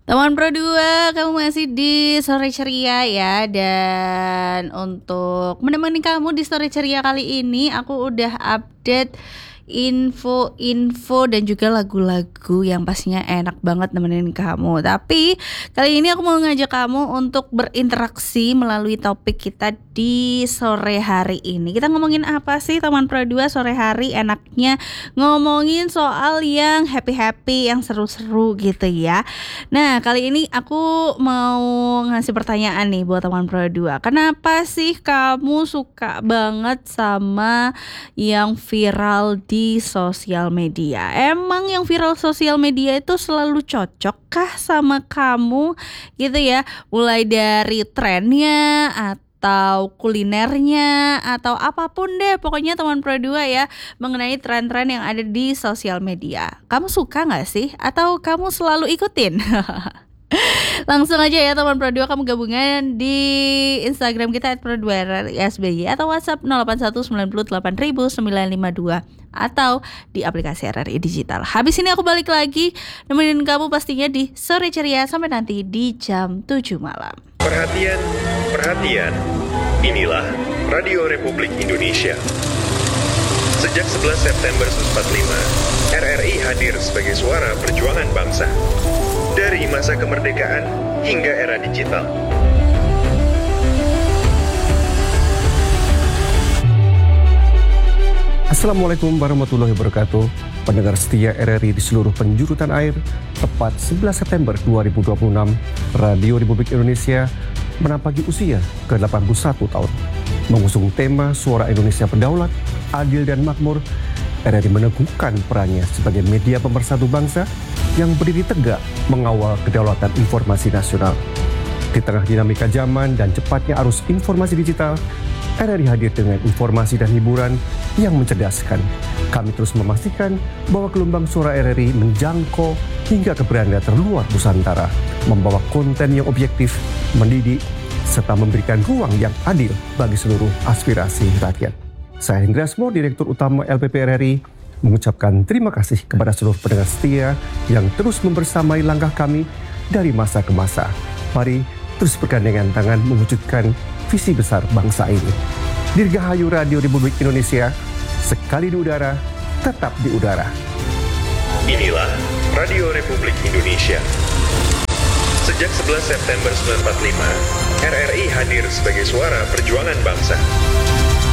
Teman Pro 2, kamu masih di Sore Ceria ya. Dan untuk menemani kamu di Sore Ceria kali ini, aku udah update info-info dan juga lagu-lagu yang pastinya enak banget nemenin kamu. Tapi kali ini aku mau ngajak kamu untuk berinteraksi melalui topik kita di sore hari ini. Kita ngomongin apa sih teman Pro 2 sore hari? Enaknya ngomongin soal yang happy-happy, yang seru-seru gitu ya. Nah, kali ini aku mau ngasih pertanyaan nih buat teman Pro 2. Kenapa sih kamu suka banget sama yang viral di sosial media? Emang yang viral sosial media itu selalu cocok kah sama kamu gitu ya? Mulai dari trennya atau kulinernya atau apapun deh, pokoknya teman Pro 2 ya, mengenai tren-tren yang ada di sosial media. Kamu suka gak sih? Atau kamu selalu ikutin? Langsung aja ya teman Pro 2, kamu gabungan di Instagram kita @pro2rsby atau WhatsApp 0819080952 atau di aplikasi RRI Digital. Habis ini aku balik lagi nemenin kamu pastinya di Sore Ceria sampai nanti di jam 7 malam. Perhatian, perhatian. Inilah Radio Republik Indonesia. Sejak 11 September 1945, RRI hadir sebagai suara perjuangan bangsa. Dari masa kemerdekaan hingga era digital. Assalamualaikum warahmatullahi wabarakatuh. Pendengar setia RRI di seluruh penjuru tanah air, tepat 11 September 2026, Radio Republik Indonesia menampaki usia ke-81 tahun. Mengusung tema Suara Indonesia Berdaulat, Adil dan Makmur, RRI meneguhkan perannya sebagai media pemersatu bangsa yang berdiri tegak mengawal kedaulatan informasi nasional. Di tengah dinamika zaman dan cepatnya arus informasi digital, RRI hadir dengan informasi dan hiburan yang mencerdaskan. Kami terus memastikan bahwa gelombang suara RRI menjangkau hingga ke beranda terluar Nusantara, membawa konten yang objektif, mendidik, serta memberikan ruang yang adil bagi seluruh aspirasi rakyat. Saya Hendra Asmor, Direktur Utama LPP RRI, mengucapkan terima kasih kepada seluruh pendengar setia yang terus membersamai langkah kami dari masa ke masa. Mari terus bergandengan tangan mewujudkan visi besar bangsa ini. Dirgahayu Radio Republik Indonesia, sekali di udara, tetap di udara. Inilah Radio Republik Indonesia. Sejak 11 September 1945, RRI hadir sebagai suara perjuangan bangsa.